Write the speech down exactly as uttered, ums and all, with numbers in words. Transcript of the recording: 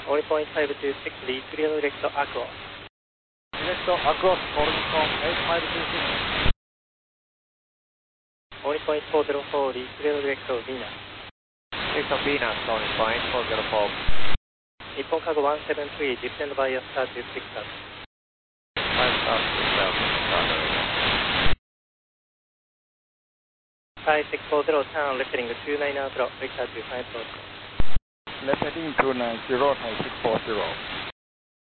Only point five two six, lead clear direct Aqua. Direct Aqua, calling from eight five two six. Only point four zero four, lead clear direct Venus. Direct Venus, calling point four zero four. Nippon Cargo one seven three, descend via star to six star. five star, six star, star. five six four zero, turn left heading two nine zero, Victor to five four. Left heading two nine zero, Thai six four zero.